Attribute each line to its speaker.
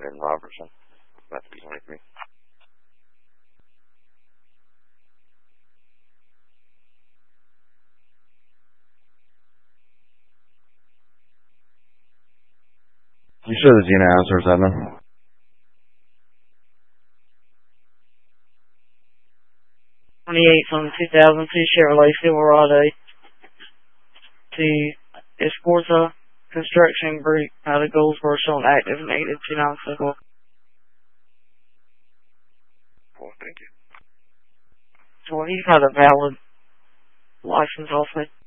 Speaker 1: in Robertson. That's like me. You sure the Gina answers, Edmund?
Speaker 2: On the 2002 Chevrolet Silverado to Escorza Construction Group out of Goldsboro showing active negative 296.
Speaker 1: Cool, thank you.
Speaker 2: So he's got a valid license off me.